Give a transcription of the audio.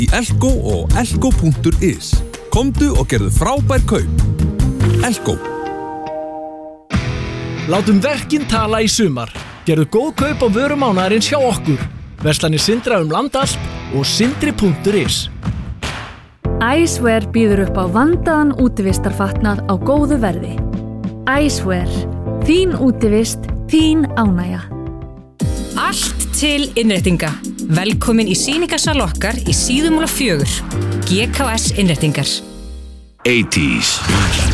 í Elko og elko.is. Komdu og gerðu frábær kaup. Elko. Látum verkin tala í sumar. Gerðu góð kaup á vörumánaðarins hjá okkur. Verslanir Sindra land allt og sindri.is. Icewear býður upp á vandaðan útivistarfatnað á góðu verði. Icewear. Þín útivist, þín ánægja. Allt til innréttinga. Velkomin í sýningarsal okkar í Síðumúla 4. GKS innréttingar. 80s.